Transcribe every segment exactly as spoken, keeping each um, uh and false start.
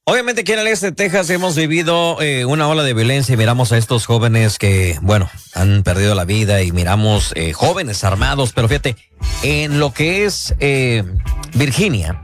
Obviamente aquí en el este de Texas hemos vivido eh, una ola de violencia y miramos a estos jóvenes que, bueno, han perdido la vida y miramos eh, jóvenes armados, pero fíjate, en lo que es eh, Virginia,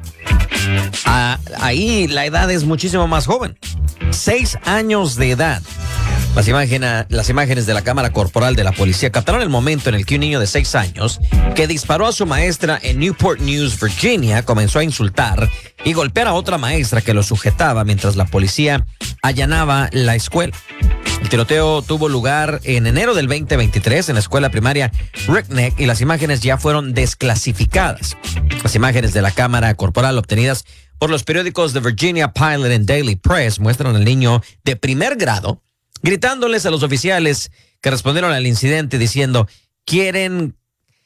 a, ahí la edad es muchísimo más joven, seis años de edad. Las, imágenes, las imágenes de la cámara corporal de la policía captaron el momento en el que un niño de seis años que disparó a su maestra en Newport News, Virginia, comenzó a insultar y golpear a otra maestra que lo sujetaba mientras la policía allanaba la escuela. El tiroteo tuvo lugar en enero del veinte veintitrés en la escuela primaria Rickneck y las imágenes ya fueron desclasificadas. Las imágenes de la cámara corporal obtenidas por los periódicos The Virginia Pilot and Daily Press muestran al niño de primer grado gritándoles a los oficiales que respondieron al incidente diciendo, ¿quieren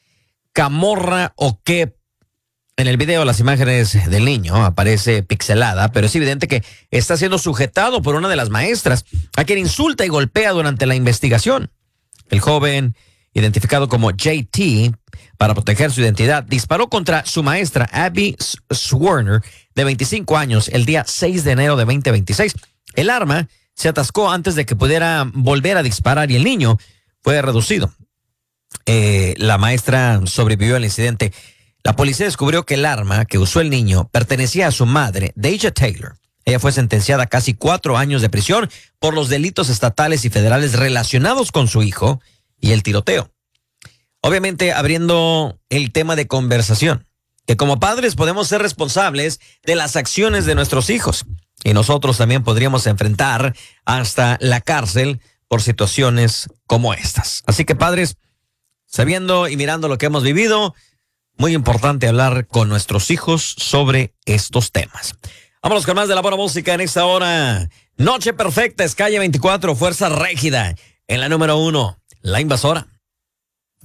camorra o qué? En el video las imágenes del niño aparece pixelada, pero es evidente que está siendo sujetado por una de las maestras, a quien insulta y golpea durante la investigación. El joven, identificado como J T, para proteger su identidad, disparó contra su maestra Abby Swerner, de veinticinco años, el día seis de enero de veinte veintiséis. El arma se atascó antes de que pudiera volver a disparar y el niño fue reducido. Eh, la maestra sobrevivió al incidente. La policía descubrió que el arma que usó el niño pertenecía a su madre, Deja Taylor. Ella fue sentenciada a casi cuatro años de prisión por los delitos estatales y federales relacionados con su hijo y el tiroteo. Obviamente abriendo el tema de conversación, que como padres podemos ser responsables de las acciones de nuestros hijos. Y nosotros también podríamos enfrentar hasta la cárcel por situaciones como estas. Así que padres, sabiendo y mirando lo que hemos vivido, muy importante hablar con nuestros hijos sobre estos temas. Vámonos con más de la buena música en esta hora. Noche Perfecta, es Calle veinticuatro, Fuerza Régida. En la número uno, La Invasora.